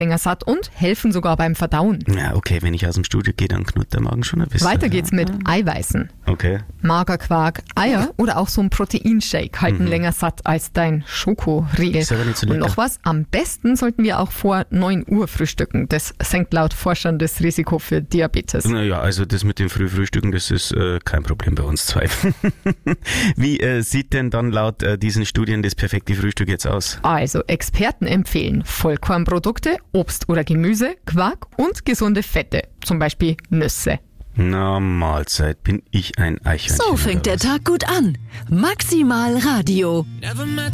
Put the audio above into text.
länger satt und helfen sogar beim Verdauen. Ja, okay, wenn ich aus dem Studio gehe, dann knurrt der Magen schon ein bisschen. Weiter geht's mit Eiweißen. Okay. Magerquark, Eier oder auch so ein Proteinshake halten länger satt als dein Schokoriegel. Ist aber nicht so Und lecker. noch was, am besten sollten wir auch vor 9 Uhr frühstücken. Das senkt laut Forschern das Risiko für Diabetes. Naja, also das mit dem Frühfrühstücken, das ist kein Problem bei uns zwei. Wie sieht denn dann laut diesen Studien das perfekte Frühstück jetzt aus? Also Experten empfehlen Vollkornprodukte, Obst oder Gemüse, Quark und gesunde Fette, zum Beispiel Nüsse. Na, Mahlzeit, bin ich ein Eichhörnchen. So fängt der Tag gut an. Maximal Radio.